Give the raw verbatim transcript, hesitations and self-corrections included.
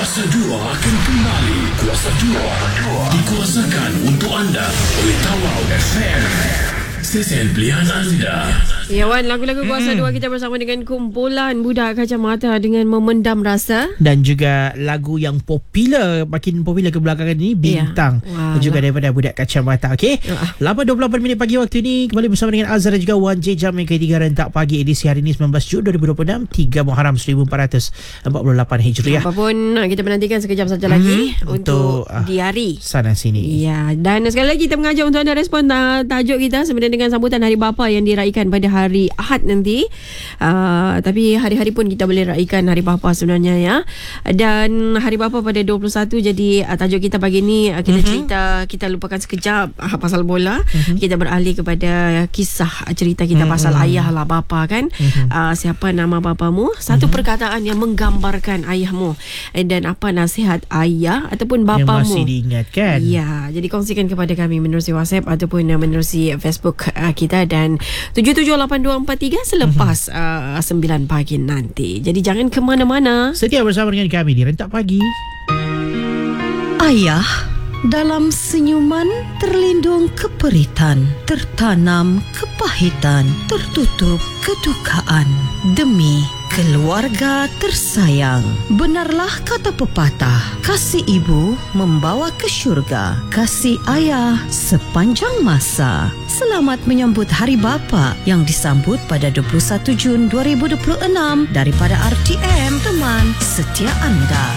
Kuasa dua akan kembali. Kuasa dua dikuasakan untuk anda oleh Tawau F M. Stesen pilihan anda. Ya Wan, lagu-lagu Kuasa dua kita bersama dengan kumpulan Budak Kacamata dengan Memendam Rasa. Dan juga lagu yang popular, makin popular kebelakangan ini, Bintang. Ya. Juga daripada Budak Kacamata. Okey. Ya. lapan dua puluh lapan minit pagi waktu ini, kembali bersama dengan Azhar dan juga Wan J Jam yang ketiga rentak pagi edisi hari ini sembilan belas Jun dua ribu dua puluh enam, tiga Muharram seribu empat ratus empat puluh lapan Hijriah. Apapun, kita menantikan sekejap saja lagi hmm, untuk, untuk uh, diari sana sini. Ya, dan sekali lagi kita mengajak untuk anda respon ta- tajuk kita sebenarnya dengan sambutan Hari Bapa yang diraikan pada hari Ahad nanti. Uh, tapi hari-hari pun kita boleh raikan Hari Bapa sebenarnya ya. Dan Hari Bapa pada dua puluh satu, jadi uh, tajuk kita pagi ni uh, kita mm-hmm. cerita, kita lupakan sekejap uh, pasal bola. Mm-hmm. Kita beralih kepada kisah uh, cerita kita mm-hmm. pasal ayah lah, bapa kan. Mm-hmm. Uh, siapa nama bapamu? Satu mm-hmm. perkataan yang menggambarkan ayahmu, dan apa nasihat ayah ataupun bapamu yang masih diingatkan. Ya, jadi kongsikan kepada kami menerusi WhatsApp ataupun uh, menerusi Facebook uh, kita, dan tujuh tujuh lapan dua empat tiga selepas mm-hmm. uh, sembilan pagi nanti. Jadi jangan ke mana-mana. Setia bersama dengan kami di Rentak Pagi. Ayah, dalam senyuman terlindung keperitan, tertanam kepahitan, tertutup kedukaan demi keluarga tersayang. Benarlah kata pepatah, kasih ibu membawa ke syurga, kasih ayah sepanjang masa. Selamat menyambut Hari Bapa yang disambut pada dua puluh satu Jun dua ribu dua puluh enam daripada R T M, teman setia anda.